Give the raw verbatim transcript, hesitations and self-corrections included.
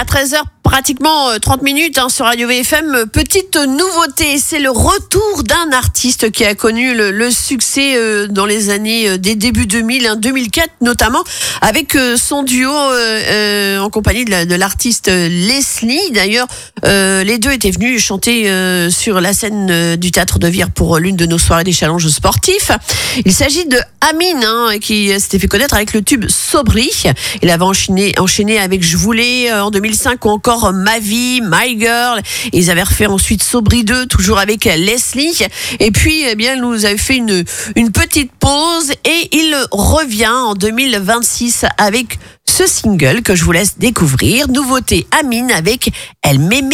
À treize heures, pratiquement trente minutes hein, sur Radio V F M. Petite nouveauté, c'est le retour d'un artiste qui a connu le, le succès euh, dans les années euh, des débuts deux mille, hein, deux mille quatre notamment, avec euh, son duo euh, euh, en compagnie de, la, de l'artiste Leslie. D'ailleurs, euh, les deux étaient venus chanter euh, sur la scène euh, du Théâtre de Vire pour l'une de nos soirées des challenges sportifs. Il s'agit de Amine, hein, qui s'était fait connaître avec le tube Sobri. Il avait enchaîné, enchaîné avec Je voulais euh, en deux mille cinq ou encore Ma vie, My Girl. Et ils avaient refait ensuite Sobri deux, toujours avec Leslie. Et puis, eh bien, il nous avait fait une, une petite pause et il revient en deux mille vingt-six avec ce single que je vous laisse découvrir. Nouveauté Amine avec Elle m'aimait.